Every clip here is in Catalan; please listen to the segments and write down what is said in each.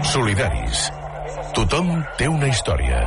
Solidaris. Tothom té una història.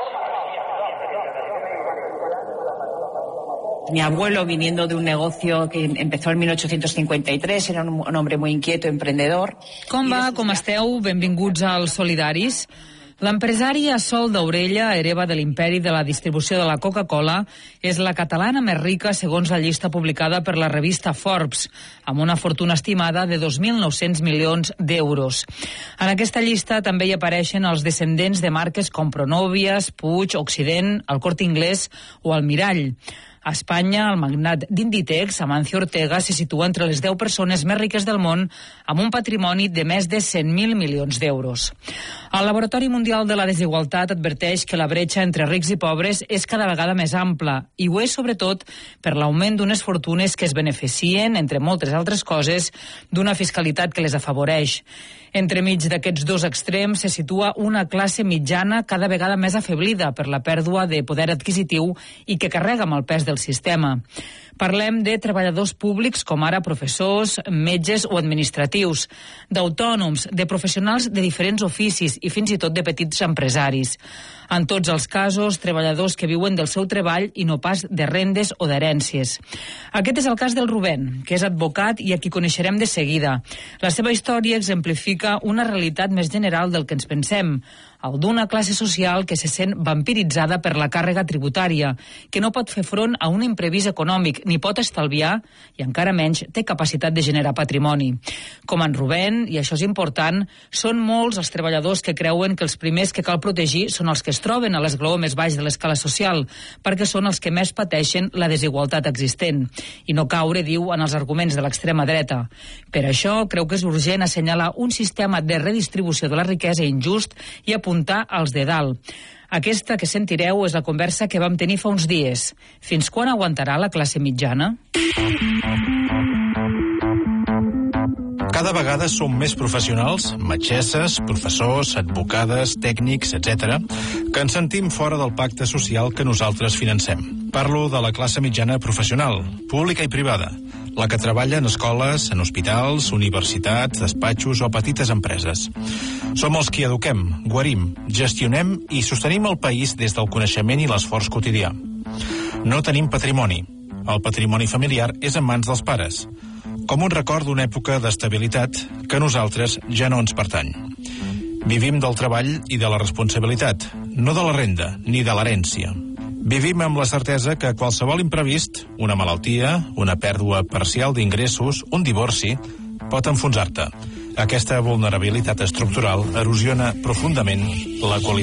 Mi abuelo, viniendo de un negocio que empezó en 1853, era un hombre muy inquieto, emprendedor. Com va? Com esteu? Benvinguts als Solidaris. L'empresària Sol Daurella, hereva de l'imperi de la distribució de la Coca-Cola, és la catalana més rica segons la llista publicada per la revista Forbes, amb una fortuna estimada de 2.900 milions d'euros. En aquesta llista també hi apareixen els descendents de marques com Pronovias, Puig, Occident, el Corte Inglés o Almirall. A Espanya, el magnat d'Inditex, Amancio Ortega, se situa entre les 10 persones més riques del món amb un patrimoni de més de 100.000 milions d'euros. El Laboratori Mundial de la Desigualtat adverteix que la bretxa entre rics i pobres és cada vegada més ampla, i ho és sobretot per l'augment d'unes fortunes que es beneficien, entre moltes altres coses, d'una fiscalitat que les afavoreix. Entremig d'aquests dos extrems se situa una classe mitjana cada vegada més afeblida per la pèrdua de poder adquisitiu i que carrega amb el pes del sistema. Parlem de treballadors públics com ara professors, metges o administratius, d'autònoms, de professionals de diferents oficis i fins i tot de petits empresaris. En tots els casos, treballadors que viuen del seu treball i no pas de rendes o d'herències. Aquest és el cas del Rubén, que és advocat i a qui coneixerem de seguida. La seva història exemplifica una realitat més general del que ens pensem, el d'una classe social que se sent vampiritzada per la càrrega tributària, que no pot fer front a un imprevist econòmic, ni pot estalviar i encara menys té capacitat de generar patrimoni. Com en Rubén, i això és important, són molts els treballadors que creuen que els primers que cal protegir són els que es troben a l'esglaó més baix de l'escala social, perquè són els que més pateixen la desigualtat existent, i no caure, diu, en els arguments de l'extrema dreta. Per això creu que és urgent assenyalar un sistema de redistribució de la riquesa injust i apuntar als de dalt. Aquesta que sentireu és la conversa que vam tenir fa uns dies. Fins quan aguantarà la classe mitjana? Cada vegada som més professionals, metgesses, professors, advocades, tècnics, etc., que ens sentim fora del pacte social que nosaltres financem. Parlo de la classe mitjana professional, pública i privada, la que treballa en escoles, en hospitals, universitats, despatxos o petites empreses. Som els qui eduquem, guarim, gestionem i sostenim el país des del coneixement i l'esforç quotidià. No tenim patrimoni. El patrimoni familiar és en mans dels pares, com un record d'una època d'estabilitat que a nosaltres ja no ens pertany. Vivim del treball i de la responsabilitat, no de la renda ni de l'herència. Vivim amb la certesa que qualsevol imprevist, una malaltia, una pèrdua parcial d'ingressos, un divorci, pot enfonsar-te. Aquesta vulnerabilitat estructural erosiona profundament la qualitat